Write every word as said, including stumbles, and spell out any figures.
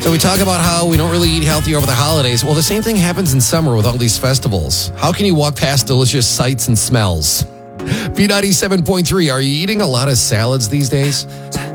So we talk about how we don't really eat healthy over the holidays. Well, the same thing happens in summer with all these festivals. How can you walk past delicious sights and smells? B ninety-seven point three, are you eating a lot of salads these days?